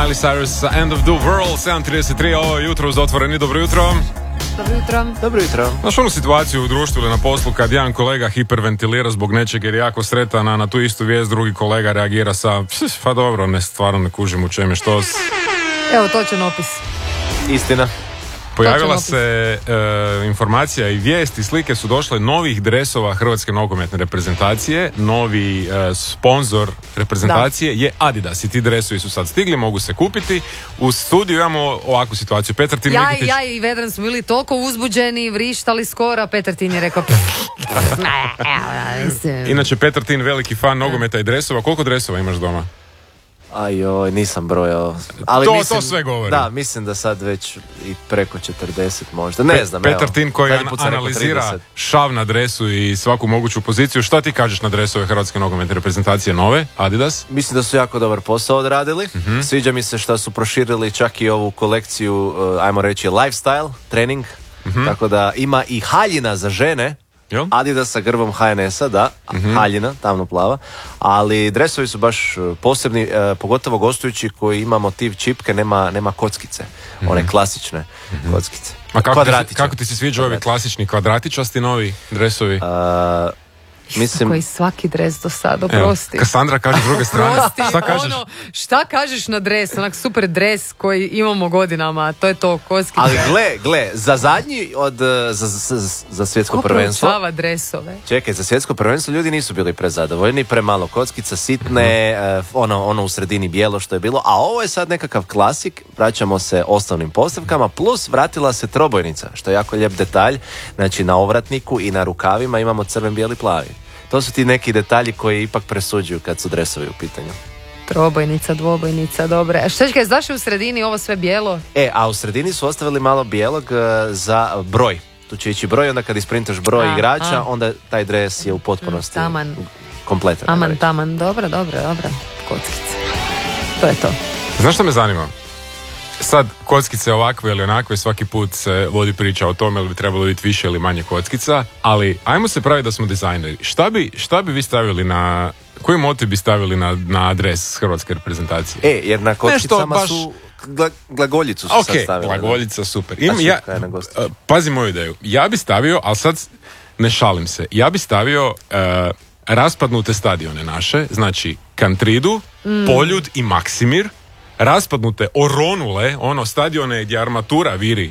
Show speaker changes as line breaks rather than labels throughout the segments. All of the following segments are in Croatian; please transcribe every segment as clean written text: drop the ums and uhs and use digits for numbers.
Miley Cyrus, End of the World, 7:33, ovo je jutro uz Otvoreni. Dobro jutro.
Dobro jutro.
Dobro jutro.
Znaš onu situaciju u društvu ili na poslu kad jedan kolega hiperventilira zbog nečeg jer je jako sretan, a na tu istu vijest drugi kolega reagira sa pa dobro, stvarno ne kužim u čem je što.
Evo, točan opis.
Istina.
Pojavila se informacija i vijest i slike su došle novih dresova Hrvatske nogometne reprezentacije. Novi sponzor reprezentacije je Adidas i ti dresovi su sad stigli, mogu se kupiti. U studiju imamo ovakvu situaciju. Petar Tin
Ja i Vedran smo bili toliko uzbuđeni, vrištali skoro, a Petar Tin je rekao
Inače, Petar Tin veliki fan nogometa i dresova. Koliko dresova imaš doma?
Ajoj, nisam brojao. Ali
to sve govori.
Da, mislim da sad već i preko 40 možda. Ne znam,
Petar Tin koji analizira šav na dresu i svaku moguću poziciju. Šta ti kažeš na dresove Hrvatske nogometne reprezentacije nove, Adidas?
Mislim da su jako dobar posao odradili. Sviđa mi se što su proširili čak i ovu kolekciju, ajmo reći, lifestyle, trening. Tako da ima i haljina za žene. Adidas sa grvom HNS-a, da, haljina, tamno plava, ali dresovi su baš posebni, pogotovo gostujući koji ima motiv čipke, nema kockice, one klasične kockice.
A kako ti se sviđa ovi klasični kvadratičasti novi dresovi?
Mislim, koji svaki dres do sada, oprosti.
Kassandra kaže s druge strane. Šta kažeš?
Šta kažeš na dres? Onak super dres koji imamo godinama, to je to, kockice.
Ali gle, za zadnji za svjetsko prvenstvo.
Ko proučava dresove?
Čekaj, za svjetsko prvenstvo ljudi nisu bili prezadovoljni, premalo kockica, sitne, ono u sredini bijelo što je bilo, a ovo je sad nekakav klasik, vraćamo se osnovnim postavkama, plus vratila se trobojnica, što je jako lijep detalj, znači na ovratniku i na rukavima imamo crven, bijeli, plavi. To su ti neki detalji koji ipak presuđuju kad su dresovi u pitanju.
Trobojnica, dvobojnica, dobre. A šta ćeš, zašto je u sredini ovo sve bijelo?
A u sredini su ostavili malo bijelog za broj. Tu će ići broj, onda kad isprintaš broj igrača, onda taj dres je u potpunosti kompletan.
Taman, dobro. Kockice. To je to.
Znaš što me zanima? Sad, kockice ovakve ili onakve, svaki put se vodi priča o tome ili bi trebalo biti više ili manje kockica, ali ajmo se praviti da smo dizajneri. Šta bi vi stavili na... Koji motiv bi stavili na adres hrvatske reprezentacije?
Jer na kockicama su... Glagoljicu su sad stavili.
Ok, glagoljica, super. Pazi moju ideju. Ja bi stavio, ali sad ne šalim se, ja bi stavio raspadnute stadione naše, znači Kantridu, Poljud i Maksimir, raspadnute, oronule, stadione gdje armatura viri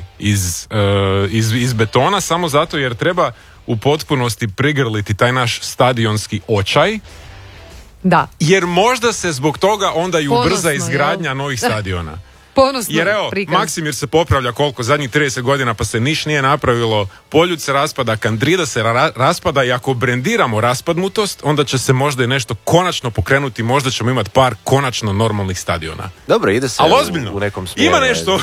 iz betona, samo zato jer treba u potpunosti prigrliti taj naš stadionski očaj.
Da.
Jer možda se zbog toga onda i ubrza izgradnja novih stadiona.
Ponosno.
Jer evo, Maksimir se popravlja koliko, zadnjih 30 godina pa se niš nije napravilo, Poljud se raspada, Kantrida se raspada i ako brendiramo raspadnutost, onda će se možda i nešto konačno pokrenuti, možda ćemo imati par konačno normalnih stadiona.
Dobro, ide se u nekom smjeru.
Ima nešto.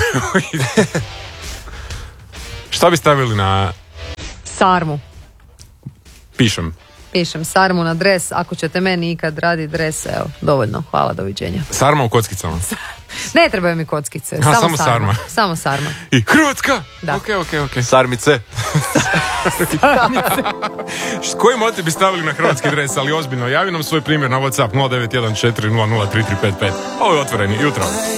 Šta bi stavili na...
Sarmu.
Pišem
sarmu na dres, ako ćete meni ikad raditi dres, evo, dovoljno, hvala, doviđenja.
Sarma u kockicama?
Ne trebaju mi kockice, samo sarma. Samo sarma.
I Hrvatska?
Da.
Ok.
Sarmice.
Koji motiv bi stavili na hrvatski dres, ali ozbiljno, javi nam svoj primjer na WhatsApp 0914000335. Ovo je Otvoreni jutro.